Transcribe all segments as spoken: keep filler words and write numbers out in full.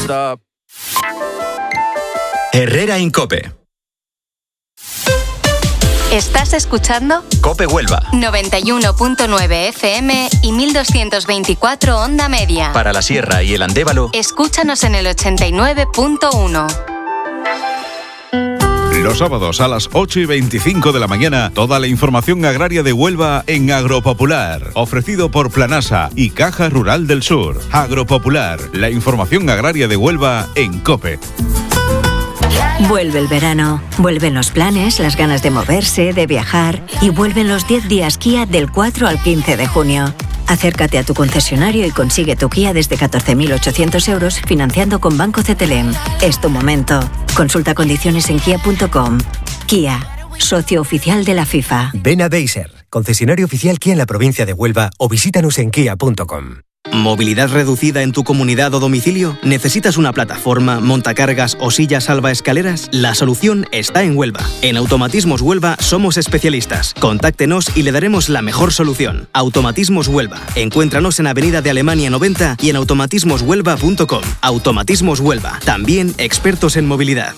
Stop. Herrera en COPE. ¿Estás escuchando? COPE Huelva. noventa y uno punto nueve F M y mil doscientos veinticuatro onda media. Para la Sierra y el Andévalo, escúchanos en el ochenta y nueve punto uno. Los sábados a las ocho y veinticinco de la mañana, toda la información agraria de Huelva en Agropopular. Ofrecido por Planasa y Caja Rural del Sur. Agropopular, la información agraria de Huelva en COPE. Vuelve el verano, vuelven los planes, las ganas de moverse, de viajar y vuelven los diez días Kia del cuatro al quince de junio. Acércate a tu concesionario y consigue tu Kia desde catorce mil ochocientos euros financiando con Banco C T L M. Es tu momento. Consulta condiciones en kia punto com. Kia, socio oficial de la FIFA. Ven a Deiser, concesionario oficial Kia en la provincia de Huelva o visítanos en kia punto com. ¿Movilidad reducida en tu comunidad o domicilio? ¿Necesitas una plataforma, montacargas o silla salva escaleras? La solución está en Huelva. En Automatismos Huelva somos especialistas. Contáctenos y le daremos la mejor solución. Automatismos Huelva. Encuéntranos en Avenida de Alemania noventa y en automatismos huelva punto com. Automatismos Huelva. También expertos en movilidad.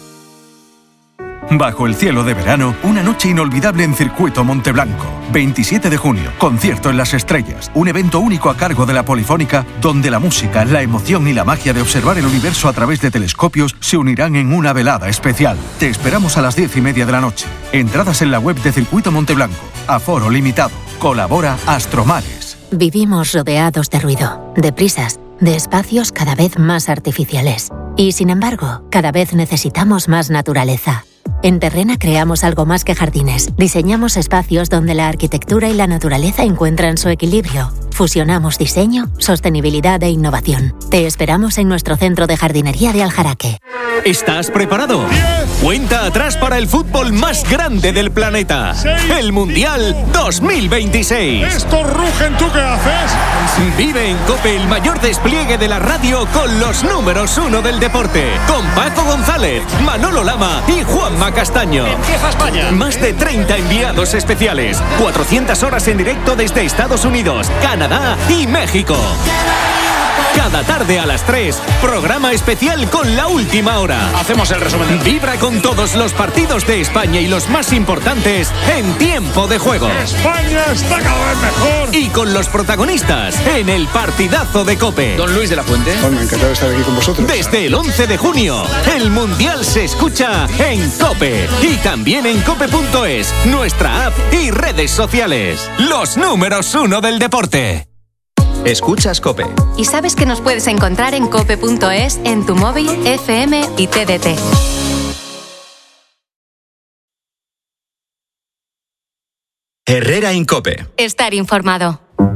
Bajo el cielo de verano, una noche inolvidable en Circuito Monteblanco. veintisiete de junio, concierto en Las Estrellas. Un evento único a cargo de la Polifónica, donde la música, la emoción y la magia de observar el universo a través de telescopios se unirán en una velada especial. Te esperamos a las diez y media de la noche. Entradas en la web de Circuito Monteblanco. Aforo limitado. Colabora Astromares. Vivimos rodeados de ruido, de prisas, de espacios cada vez más artificiales. Y sin embargo, cada vez necesitamos más naturaleza. En Terrena creamos algo más que jardines. Diseñamos espacios donde la arquitectura y la naturaleza encuentran su equilibrio. Fusionamos diseño, sostenibilidad e innovación. Te esperamos en nuestro centro de jardinería de Aljaraque. ¿Estás preparado? Cuenta atrás para el fútbol más grande del planeta. El Mundial dos mil veintiséis. ¡Estos rugen! ¿Tú qué haces? Vive en COPE el mayor despliegue de la radio con los números uno del deporte. Con Paco González, Manolo Lama y Juanma Castaño. ¡Empieza España! Más de treinta enviados especiales. cuatrocientas horas en directo desde Estados Unidos, Canadá y México. Cada tarde a las tres, programa especial con La Última Hora. Hacemos el resumen. Vibra con todos los partidos de España y los más importantes en tiempo de juego. España está cada vez mejor. Y con los protagonistas en el partidazo de COPE. Don Luis de la Fuente. Bueno, encantado de estar aquí con vosotros. Desde el once de junio, el Mundial se escucha en COPE. Y también en cope punto es, nuestra app y redes sociales. Los números uno del deporte. Escuchas COPE. Y sabes que nos puedes encontrar en cope punto es, en tu móvil, F M y T D T. Herrera en COPE. Estar informado.